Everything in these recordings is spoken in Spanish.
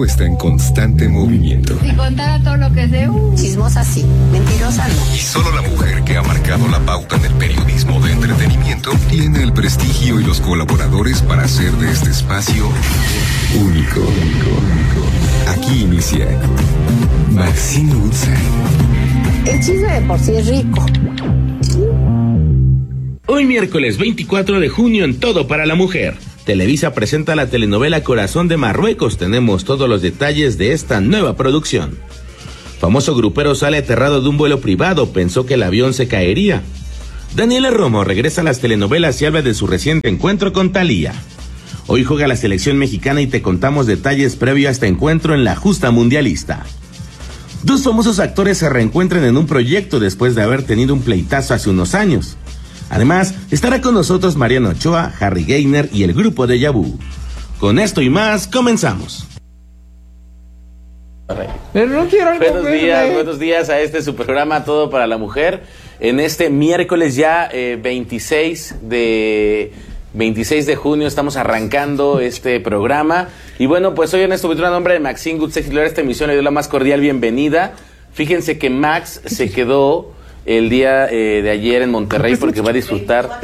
mundo está en constante movimiento. Si contara todo lo que sé, chismosa sí, mentirosa no. Y solo la mujer que ha marcado la pauta en el periodismo de entretenimiento tiene el prestigio y los colaboradores para hacer de este espacio único. Aquí inicia Maxine Woodside. El chisme de por sí es rico. Hoy miércoles 24 de junio en Todo para la Mujer. Televisa presenta la telenovela Corazón de Marruecos. Tenemos todos los detalles de esta nueva producción. Famoso grupero sale aterrado de un vuelo privado, pensó que el avión se caería. Daniela Romo regresa a las telenovelas y habla de su reciente encuentro con Thalía. Hoy juega la selección mexicana y te contamos detalles previo a este encuentro en la justa mundialista. Dos famosos actores se reencuentran en un proyecto después de haber tenido un pleitazo hace unos años. Además, estará con nosotros Mariano Ochoa, Harry Gainer y el grupo de Yabú. Con esto y más, comenzamos. Pero no quiero buenos días a este su programa Todo para la Mujer. En este miércoles ya 26 de junio estamos arrancando este programa. Y bueno, pues hoy en este a nombre de Maxine Woodside, titular de esta emisión, le doy la más cordial bienvenida. Fíjense que Max se quedó el día de ayer en Monterrey porque va a disfrutar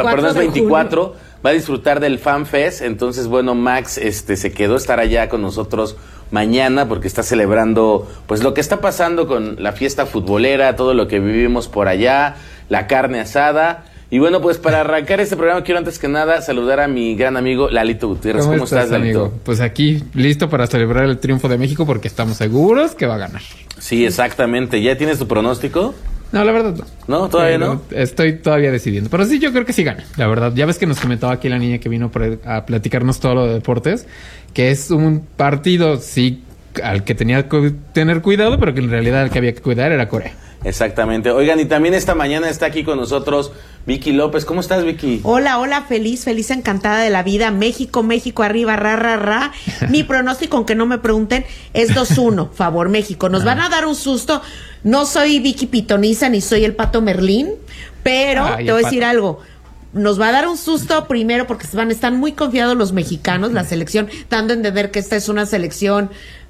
va a disfrutar del Fan Fest. Entonces, bueno, Max se quedó, estará allá con nosotros mañana porque está celebrando pues lo que está pasando con la fiesta futbolera, todo lo que vivimos por allá, la carne asada. Y bueno, pues para arrancar este programa quiero antes que nada saludar a mi gran amigo Lalito Gutiérrez. ¿Cómo estás, Lalito? Amigo? Pues aquí listo para celebrar el triunfo de México porque estamos seguros que va a ganar. Sí, exactamente. ¿Ya tienes tu pronóstico? No, la verdad no. ¿No? ¿Todavía no? Estoy todavía decidiendo. Pero sí, yo creo que sí gana, la verdad. Ya ves que nos comentaba aquí la niña que vino a platicarnos todo lo de deportes, que es un partido, sí, al que tenía que tener cuidado, pero que en realidad el que había que cuidar era Corea. Exactamente. Oigan, y también esta mañana está aquí con nosotros Vicky López. ¿Cómo estás, Vicky? Hola, feliz, encantada de la vida. México, arriba, ra. Mi pronóstico, aunque no me pregunten, es 2-1, favor México. Nos van a dar un susto. No soy Vicky Pitoniza ni soy el Pato Merlín, pero te voy a decir algo. Nos va a dar un susto primero porque están muy confiados los mexicanos, la selección, dando a entender que esta es una selección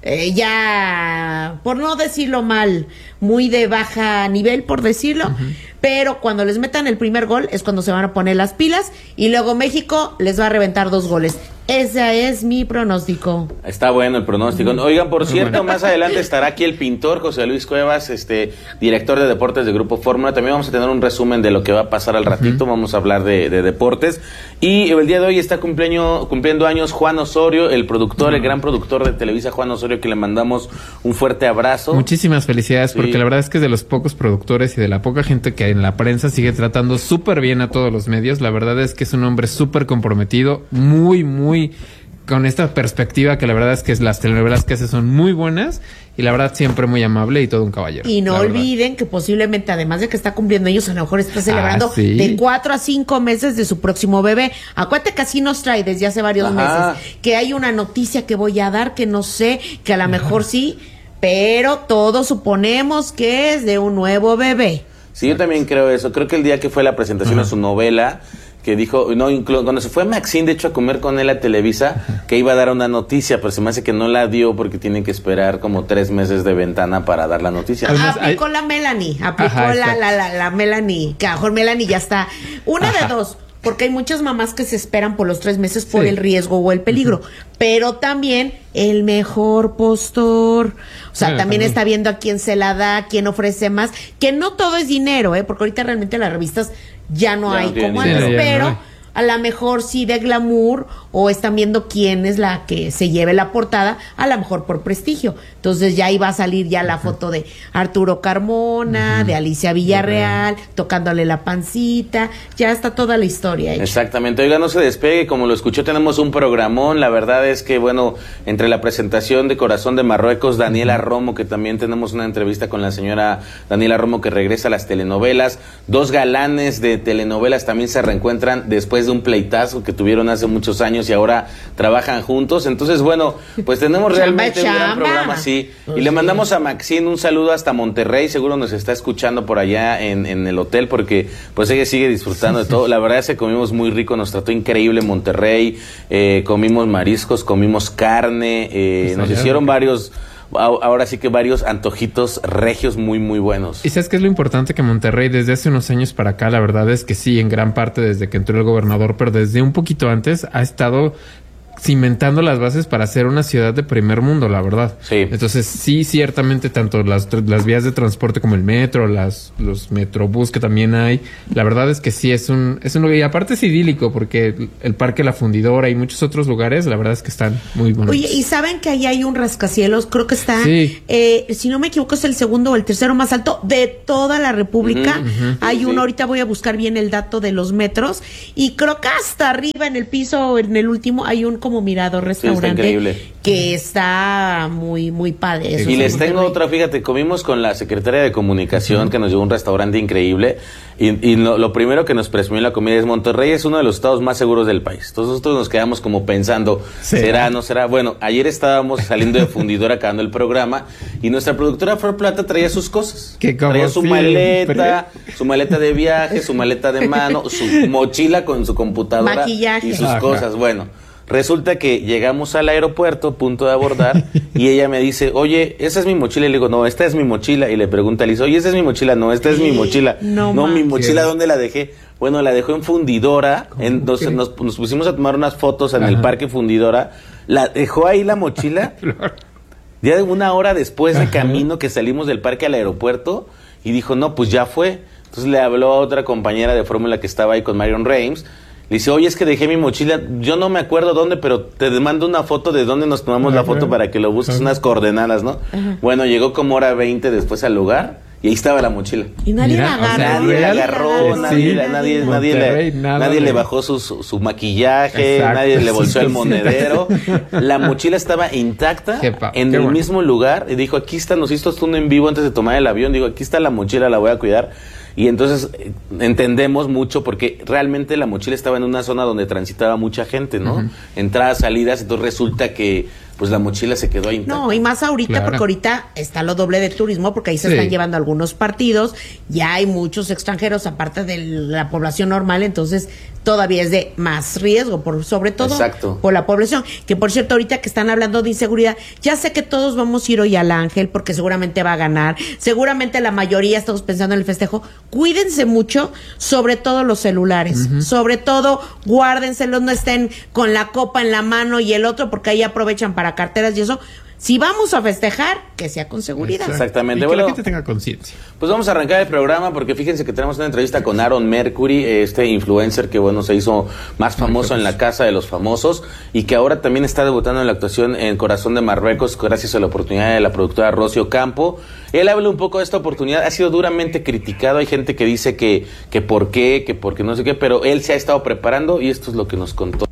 ya, por no decirlo mal, muy de baja nivel, por decirlo, pero cuando les metan el primer gol es cuando se van a poner las pilas y luego México les va a reventar 2 goles. Ese es mi pronóstico. Está bueno el pronóstico. Oigan, por cierto, más adelante estará aquí el pintor José Luis Cuevas, director de deportes de Grupo Fórmula. También vamos a tener un resumen de lo que va a pasar al ratito. Vamos a hablar de deportes. Y el día de hoy está cumpliendo años Juan Osorio, el productor, el gran productor de Televisa, Juan Osorio, que le mandamos un fuerte abrazo. Muchísimas felicidades, porque la verdad es que es de los pocos productores y de la poca gente que en la prensa sigue tratando súper bien a todos los medios. La verdad es que es un hombre súper comprometido, muy con esta perspectiva que la verdad es que las telenovelas que hace son muy buenas y la verdad siempre muy amable y todo un caballero. Y no olviden que posiblemente, además de que está cumpliendo años, a lo mejor está celebrando de 4 a 5 meses de su próximo bebé. Acuérdate que así nos trae desde hace varios meses, que hay una noticia que voy a dar que no sé, que a lo mejor sí, pero todos suponemos que es de un nuevo bebé. Sí, yo también creo eso. Creo que el día que fue la presentación de su novela, que dijo, cuando se fue Maxine, de hecho, a comer con él a Televisa, que iba a dar una noticia, pero se me hace que no la dio porque tiene que esperar como 3 meses de ventana para dar la noticia. Aplicó la Melanie, la Melanie, que a lo mejor Melanie ya está. Una de dos, porque hay muchas mamás que se esperan por los 3 meses por el riesgo o el peligro, pero también el mejor postor. O sea, también está viendo a quién se la da, quién ofrece más, que no todo es dinero, porque ahorita realmente las revistas ya no hay como antes, pero a lo mejor sí de glamour, o están viendo quién es la que se lleve la portada, a lo mejor por prestigio. Entonces ya iba a salir ya la foto de Arturo Carmona, de Alicia Villarreal, tocándole la pancita, ya está toda la historia hecha. Exactamente. Oiga, no se despegue, como lo escuchó, tenemos un programón. La verdad es que, bueno, entre la presentación de Corazón de Marruecos, Daniela Romo, que también tenemos una entrevista con la señora Daniela Romo, que regresa a las telenovelas, 2 galanes de telenovelas también se reencuentran después de un pleitazo que tuvieron hace muchos años, años y ahora trabajan juntos. Entonces, bueno, pues tenemos realmente un gran programa, sí. Y le mandamos a Maxine un saludo hasta Monterrey, seguro nos está escuchando por allá en el hotel, porque pues ella sigue disfrutando de todo. La verdad es que comimos muy rico, nos trató increíble en Monterrey, comimos mariscos, comimos carne, nos hicieron varios... Ahora sí que varios antojitos regios muy, muy buenos. ¿Y sabes qué es lo importante? Que Monterrey desde hace unos años para acá, la verdad es que sí, en gran parte desde que entró el gobernador, pero desde un poquito antes ha estado cimentando las bases para ser una ciudad de primer mundo, la verdad. Sí. Entonces, sí, ciertamente, tanto las vías de transporte como el metro, los metrobús que también hay, la verdad es que sí, es un lugar, y aparte es idílico, porque el Parque La Fundidora y muchos otros lugares, la verdad es que están muy bonitos. Oye, ¿y saben que ahí hay un rascacielos? Creo que está, si no me equivoco, es el segundo o el tercero más alto de toda la República. Hay uno, ahorita voy a buscar bien el dato de los metros, y creo que hasta arriba en el piso, en el último, hay un como mirador restaurante que está muy, muy padre. Eso y les tengo otra, fíjate, comimos con la secretaria de Comunicación que nos llevó a un restaurante increíble y lo primero que nos presumió la comida es: Monterrey es uno de los estados más seguros del país. Entonces nosotros nos quedamos como pensando, ¿será, no será? Bueno, ayer estábamos saliendo de Fundidora acabando el programa y nuestra productora Flor Plata traía sus cosas. Traía su maleta de viaje, su maleta de mano, su mochila con su computadora, maquillaje y sus cosas. Bueno, resulta que llegamos al aeropuerto, punto de abordar, y ella me dice: oye, ¿esa es mi mochila? Y le digo: no, esta es mi mochila. Y le pregunta a Liz: oye, ¿esa es mi mochila? No, esta es mi mochila. No, mi mochila, ¿dónde la dejé? Bueno, la dejó en Fundidora. Entonces nos pusimos a tomar unas fotos en el Parque Fundidora. La dejó ahí la mochila. Ya de una hora después de camino que salimos del parque al aeropuerto, y dijo: no, pues ya fue. Entonces le habló a otra compañera de fórmula que estaba ahí con Marion Reims. Le dice: oye, es que dejé mi mochila, yo no me acuerdo dónde, pero te mando una foto de dónde nos tomamos la foto para que lo busques, unas coordenadas, ¿no? Bueno, llegó como hora 20 después al lugar y ahí estaba la mochila. Y nadie la agarró. Nadie la agarró, nadie le bajó su maquillaje, nadie le bolseó el monedero. La mochila estaba intacta en el mismo lugar, y dijo: aquí está, nos hizo uno en vivo antes de tomar el avión, digo, aquí está la mochila, la voy a cuidar. Y entonces entendemos mucho, porque realmente la mochila estaba en una zona donde transitaba mucha gente, ¿no? Entradas, salidas, entonces resulta que pues la mochila se quedó ahí intacta. No, y más ahorita, porque ahorita está lo doble de turismo, porque ahí se están llevando algunos partidos, ya hay muchos extranjeros aparte de la población normal, entonces todavía es de más riesgo, sobre todo por la población. Que por cierto, ahorita que están hablando de inseguridad, ya sé que todos vamos a ir hoy al Ángel, porque seguramente va a ganar, seguramente la mayoría estamos pensando en el festejo. Cuídense mucho, sobre todo los celulares, sobre todo guárdenselos, no estén con la copa en la mano y el otro, porque ahí aprovechan para carteras y eso. Si vamos a festejar, que sea con seguridad. Exactamente. Y que la gente tenga conciencia. Pues vamos a arrancar el programa, porque fíjense que tenemos una entrevista con Aaron Mercury, este influencer que, bueno, se hizo más famoso en la Casa de los Famosos y que ahora también está debutando en la actuación en Corazón de Marruecos gracias a la oportunidad de la productora Rocío Ocampo. Él habla un poco de esta oportunidad, ha sido duramente criticado, hay gente que dice que por qué, que porque no sé qué, pero él se ha estado preparando y esto es lo que nos contó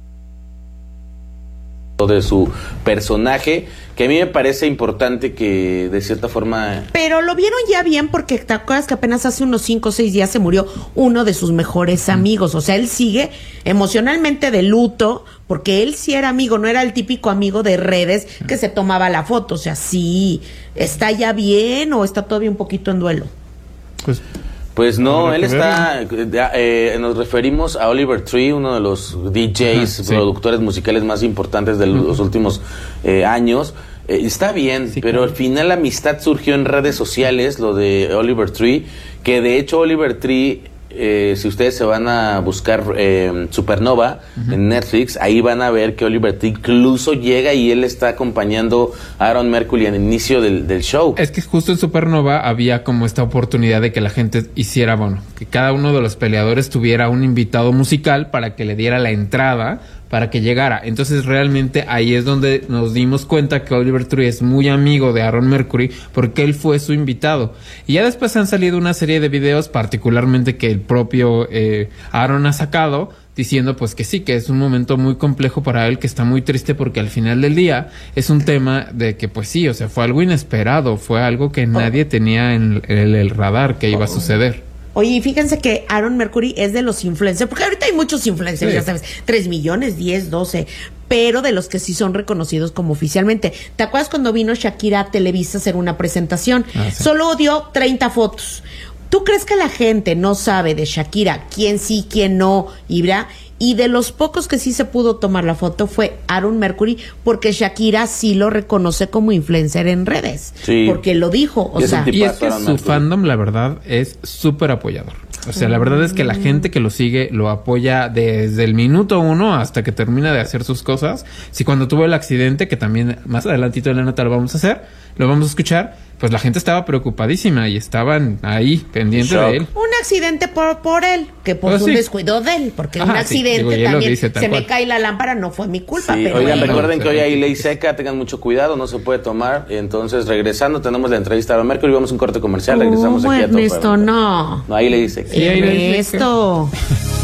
de su personaje, que a mí me parece importante que de cierta forma... Pero lo vieron ya bien, porque te acuerdas que apenas hace unos 5 o 6 días se murió uno de sus mejores amigos, o sea, él sigue emocionalmente de luto, porque él sí era amigo, no era el típico amigo de redes que se tomaba la foto, o sea, sí, ¿está ya bien o está todavía un poquito en duelo? Pues no, él está, nos referimos a Oliver Tree, uno de los DJs, productores musicales más importantes de los últimos años. Está bien, pero al final la amistad surgió en redes sociales, lo de Oliver Tree, que de hecho Oliver Tree, si ustedes se van a buscar Supernova en Netflix, ahí van a ver que Oliver Tree incluso llega y él está acompañando a Aaron Mercury al inicio del show. Es que justo en Supernova había como esta oportunidad de que la gente hiciera, bueno, que cada uno de los peleadores tuviera un invitado musical para que le diera la entrada para que llegara. Entonces realmente ahí es donde nos dimos cuenta que Oliver Tree es muy amigo de Aaron Mercury, porque él fue su invitado. Y ya después han salido una serie de videos, particularmente que el propio Aaron ha sacado, diciendo pues que sí, que es un momento muy complejo para él, que está muy triste, porque al final del día es un tema de que pues sí, o sea, fue algo inesperado, fue algo que nadie tenía en el radar que iba a suceder. Oye, y fíjense que Aaron Mercury es de los influencers, porque ahorita hay muchos influencers, ya sabes, 3 millones, 10, 12, pero de los que sí son reconocidos como oficialmente. ¿Te acuerdas cuando vino Shakira a Televisa a hacer una presentación? Sí. Solo dio 30 fotos. ¿Tú crees que la gente no sabe de Shakira quién sí, quién no, Ibra? Y de los pocos que sí se pudo tomar la foto fue Aaron Mercury, porque Shakira sí lo reconoce como influencer en redes. Sí. Porque lo dijo, o sea. Y es que su fandom, la verdad, es súper apoyador. O sea, la verdad es que la gente que lo sigue lo apoya desde el minuto 1 hasta que termina de hacer sus cosas. Si cuando tuvo el accidente, que también más adelantito en la nota lo vamos a escuchar, pues la gente estaba preocupadísima y estaban ahí pendientes de él. Un accidente por él, que por un descuido de él, porque un accidente también se me cae la lámpara, no fue mi culpa. Sí, pero oigan, recuerden que hoy hay ley seca, tengan mucho cuidado, no se puede tomar. Entonces, regresando, tenemos la entrevista a Aaron Mercury, vamos a un corte comercial, regresamos aquí a Todo Ernesto, no. No hay ley seca. Sí, hay ley seca. Ernesto.